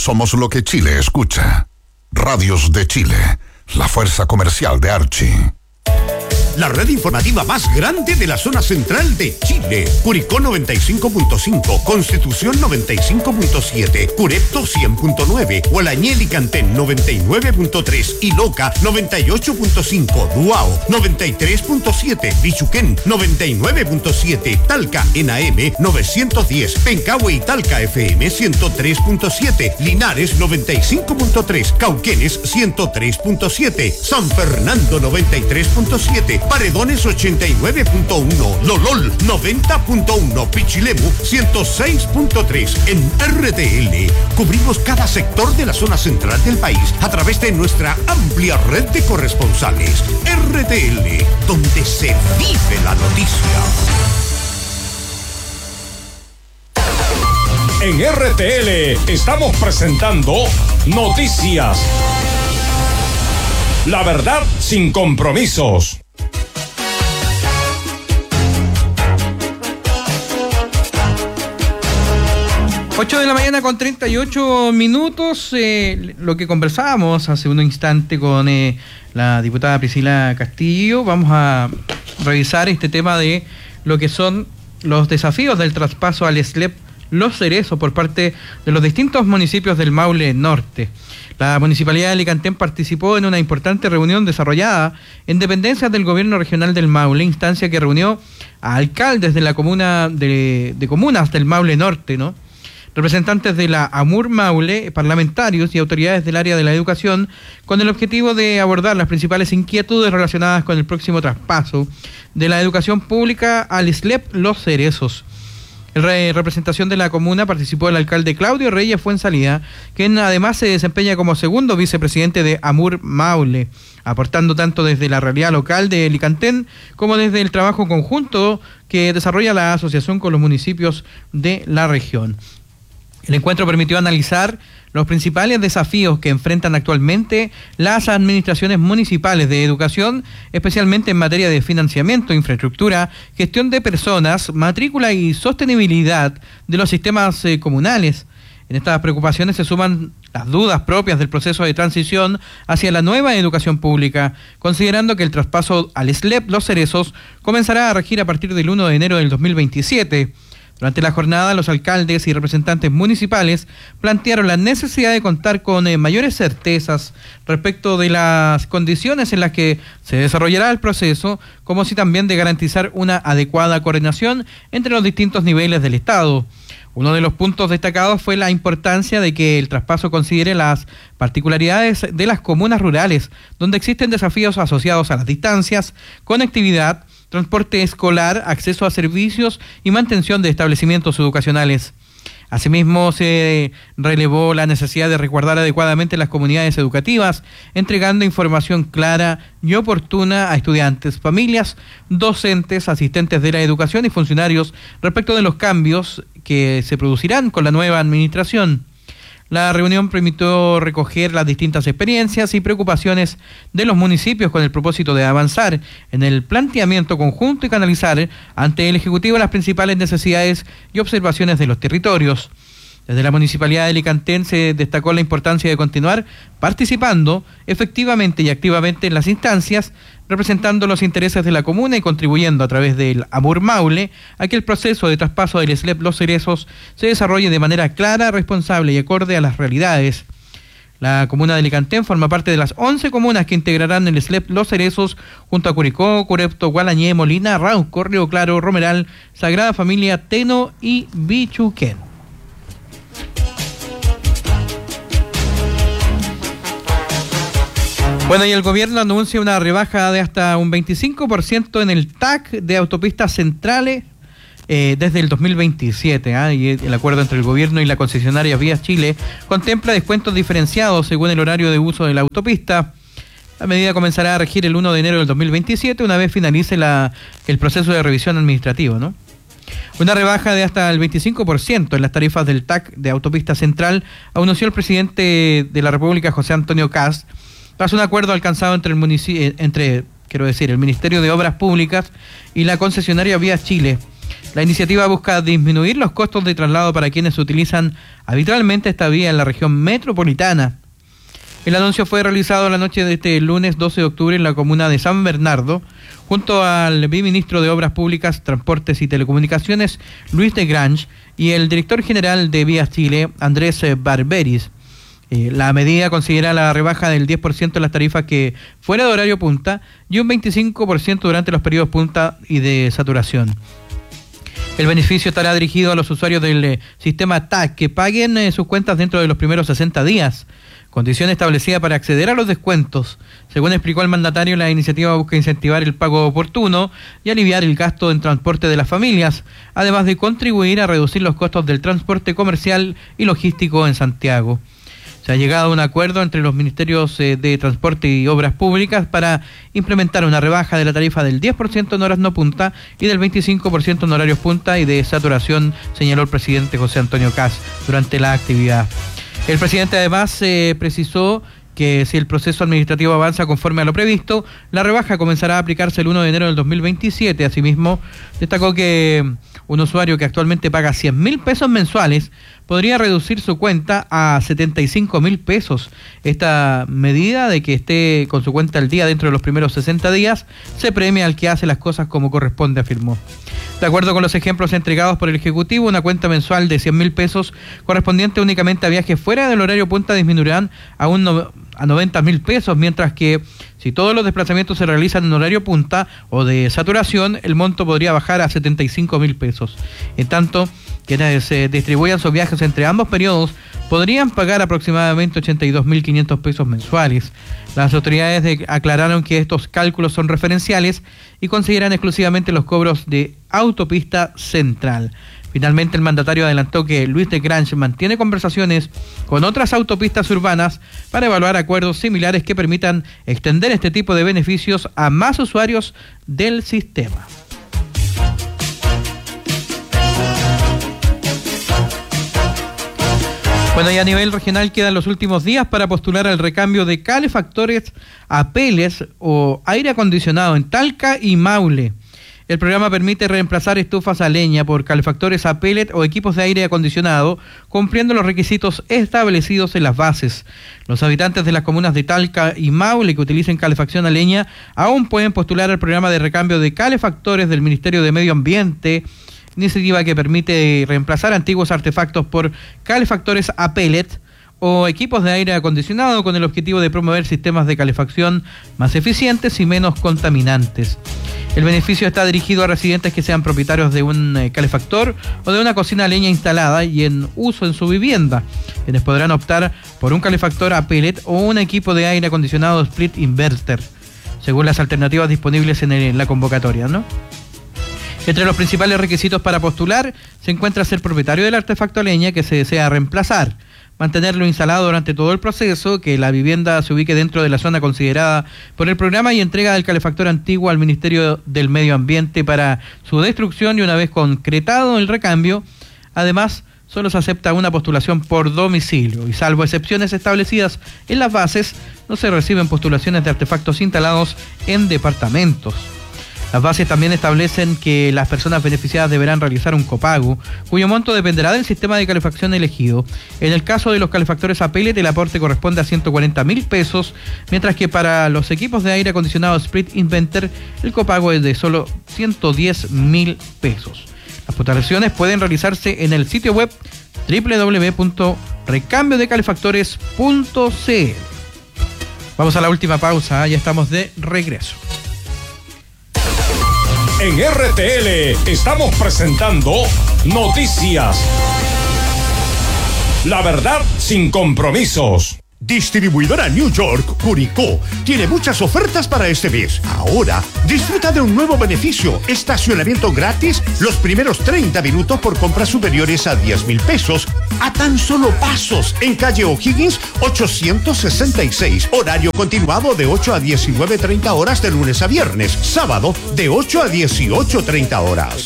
Somos lo que Chile escucha. Radios de Chile, la fuerza comercial de Archie. La red informativa más grande de la zona central de Chile. Curicó 95.5, Constitución 95.7, Curepto 100.9, Hualañé y Cantén 99.3 y Loca 98.5, Duao 93.7, Bichuquén 99.7, Talca en AM 910, Pencahue y Talca FM 103.7, Linares 95.3, Cauquenes 103.7, San Fernando 93.7, Paredones 89.1, Lolol 90.1, Pichilemu 106.3. En RTL cubrimos cada sector de la zona central del país a través de nuestra amplia red de corresponsales. RTL, donde se vive la noticia. En RTL estamos presentando Noticias. La verdad sin compromisos. 8 de la mañana con 38 minutos. Lo que conversábamos hace un instante con la diputada Priscila Castillo. Vamos a revisar este tema de lo que son los desafíos del traspaso al SLEP Los Cerezos por parte de los distintos municipios del Maule Norte. La Municipalidad de Alicantén participó en una importante reunión desarrollada en dependencias del Gobierno Regional del Maule, instancia que reunió a alcaldes de la comuna de comunas del Maule Norte, ¿no? Representantes de la AMUR Maule, parlamentarios y autoridades del área de la educación, con el objetivo de abordar las principales inquietudes relacionadas con el próximo traspaso de la educación pública al SLEP Los Cerezos. En representación de la comuna participó el alcalde Claudio Reyes Fuensalida, quien además se desempeña como segundo vicepresidente de AMUR Maule, aportando tanto desde la realidad local de Alicantén como desde el trabajo conjunto que desarrolla la asociación con los municipios de la región. El encuentro permitió analizar los principales desafíos que enfrentan actualmente las administraciones municipales de educación, especialmente en materia de financiamiento, infraestructura, gestión de personas, matrícula y sostenibilidad de los sistemas comunales. En estas preocupaciones se suman las dudas propias del proceso de transición hacia la nueva educación pública, considerando que el traspaso al SLEP Los Cerezos comenzará a regir a partir del 1 de enero del 2027. Durante la jornada, los alcaldes y representantes municipales plantearon la necesidad de contar con mayores certezas respecto de las condiciones en las que se desarrollará el proceso, como así también de garantizar una adecuada coordinación entre los distintos niveles del Estado. Uno de los puntos destacados fue la importancia de que el traspaso considere las particularidades de las comunas rurales, donde existen desafíos asociados a las distancias, conectividad, transporte escolar, acceso a servicios y mantención de establecimientos educacionales. Asimismo, se relevó la necesidad de resguardar adecuadamente las comunidades educativas, entregando información clara y oportuna a estudiantes, familias, docentes, asistentes de la educación y funcionarios respecto de los cambios que se producirán con la nueva administración. La reunión permitió recoger las distintas experiencias y preocupaciones de los municipios con el propósito de avanzar en el planteamiento conjunto y canalizar ante el Ejecutivo las principales necesidades y observaciones de los territorios. Desde la Municipalidad de Alicantén se destacó la importancia de continuar participando efectivamente y activamente en las instancias, representando los intereses de la comuna y contribuyendo a través del AMUR Maule a que el proceso de traspaso del SLEP Los Cerezos se desarrolle de manera clara, responsable y acorde a las realidades. La comuna de Alicantén forma parte de las 11 comunas que integrarán el SLEP Los Cerezos junto a Curicó, Curepto, Hualañé, Molina, Rauco, Río Claro, Romeral, Sagrada Familia, Teno y Bichuquén. Bueno, y el gobierno anuncia una rebaja de hasta un 25% en el TAC de autopistas centrales desde el 2027. Y el acuerdo entre el gobierno y la concesionaria Vías Chile contempla descuentos diferenciados según el horario de uso de la autopista. La medida comenzará a regir el 1 de enero del 2027, una vez finalice el proceso de revisión administrativo, ¿no? Una rebaja de hasta el 25% en las tarifas del TAC de autopista central anunció el presidente de la República, José Antonio Kast, tras un acuerdo alcanzado entre el Ministerio de Obras Públicas y la concesionaria Vías Chile. La iniciativa busca disminuir los costos de traslado para quienes utilizan habitualmente esta vía en la región metropolitana. El anuncio fue realizado la noche de este lunes 12 de octubre en la comuna de San Bernardo, junto al viceministro de Obras Públicas, Transportes y Telecomunicaciones, Luis de Grange, y el director general de Vías Chile, Andrés Barberis. La medida considera la rebaja del 10% en las tarifas que fuera de horario punta y un 25% durante los periodos punta y de saturación. El beneficio estará dirigido a los usuarios del sistema TAC que paguen sus cuentas dentro de los primeros 60 días. Condición establecida para acceder a los descuentos. Según explicó el mandatario, la iniciativa busca incentivar el pago oportuno y aliviar el gasto en transporte de las familias, además de contribuir a reducir los costos del transporte comercial y logístico en Santiago. Se ha llegado a un acuerdo entre los ministerios de Transporte y Obras Públicas para implementar una rebaja de la tarifa del 10% en horas no punta y del 25% en horarios punta y de saturación, señaló el presidente José Antonio Kast durante la actividad. El presidente además precisó que si el proceso administrativo avanza conforme a lo previsto, la rebaja comenzará a aplicarse el 1 de enero del 2027. Asimismo, destacó que un usuario que actualmente paga 100.000 pesos mensuales podría reducir su cuenta a 75.000 pesos. Esta medida de que esté con su cuenta al día dentro de los primeros 60 días se premia al que hace las cosas como corresponde, afirmó. De acuerdo con los ejemplos entregados por el Ejecutivo, una cuenta mensual de 100.000 pesos correspondiente únicamente a viajes fuera del horario punta disminuirán a 90.000 pesos, mientras que si todos los desplazamientos se realizan en horario punta o de saturación, el monto podría bajar a 75.000 pesos. En tanto, quienes distribuyan sus viajes entre ambos periodos podrían pagar aproximadamente 82.500 pesos mensuales. Las autoridades aclararon que estos cálculos son referenciales y consideran exclusivamente los cobros de autopista central. Finalmente, el mandatario adelantó que Luis de Grange mantiene conversaciones con otras autopistas urbanas para evaluar acuerdos similares que permitan extender este tipo de beneficios a más usuarios del sistema. Bueno, y a nivel regional quedan los últimos días para postular al recambio de calefactores a pellets o aire acondicionado en Talca y Maule. El programa permite reemplazar estufas a leña por calefactores a pellet o equipos de aire acondicionado, cumpliendo los requisitos establecidos en las bases. Los habitantes de las comunas de Talca y Maule que utilicen calefacción a leña aún pueden postular al programa de recambio de calefactores del Ministerio de Medio Ambiente, iniciativa que permite reemplazar antiguos artefactos por calefactores a pellet o equipos de aire acondicionado con el objetivo de promover sistemas de calefacción más eficientes y menos contaminantes. El beneficio está dirigido a residentes que sean propietarios de un calefactor o de una cocina a leña instalada y en uso en su vivienda, quienes podrán optar por un calefactor a pellet o un equipo de aire acondicionado split inverter, según las alternativas disponibles en la convocatoria, ¿no? Entre los principales requisitos para postular se encuentra ser propietario del artefacto a leña que se desea reemplazar, mantenerlo instalado durante todo el proceso, que la vivienda se ubique dentro de la zona considerada por el programa y entrega del calefactor antiguo al Ministerio del Medio Ambiente para su destrucción y una vez concretado el recambio. Además, solo se acepta una postulación por domicilio y salvo excepciones establecidas en las bases, no se reciben postulaciones de artefactos instalados en departamentos. Las bases también establecen que las personas beneficiadas deberán realizar un copago, cuyo monto dependerá del sistema de calefacción elegido. En el caso de los calefactores a pellet, el aporte corresponde a 140.000 pesos, mientras que para los equipos de aire acondicionado Split Inverter, el copago es de solo 110.000 pesos. Las postulaciones pueden realizarse en el sitio web www.recambiodecalefactores.cl. Vamos a la última pausa, ya estamos de regreso. En RTL estamos presentando Noticias. La verdad sin compromisos. Distribuidora New York, Curicó, tiene muchas ofertas para este mes. Ahora, disfruta de un nuevo beneficio, estacionamiento gratis los primeros 30 minutos por compras superiores a 10.000 pesos, a tan solo pasos, en calle O'Higgins 866, horario continuado de 8 a 19:30 horas de lunes a viernes, sábado de 8 a 18:30 horas.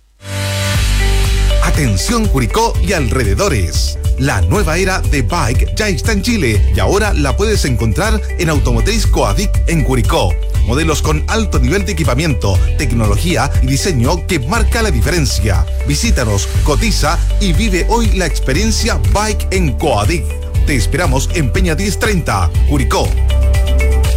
Atención Curicó y alrededores. La nueva era de Bike ya está en Chile y ahora la puedes encontrar en Automotriz Coadic en Curicó. Modelos con alto nivel de equipamiento, tecnología y diseño que marca la diferencia. Visítanos, cotiza y vive hoy la experiencia Bike en Coadic. Te esperamos en Peña 1030, Curicó.